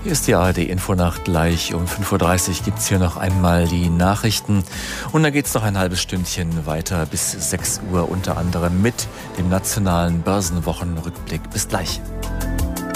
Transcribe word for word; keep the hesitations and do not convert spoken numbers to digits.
Hier ist die A R D-Infonacht. Gleich um fünf Uhr dreißig gibt es hier noch einmal die Nachrichten. Und dann geht es noch ein halbes Stündchen weiter bis sechs Uhr, unter anderem mit dem nationalen Börsenwochenrückblick. Bis gleich.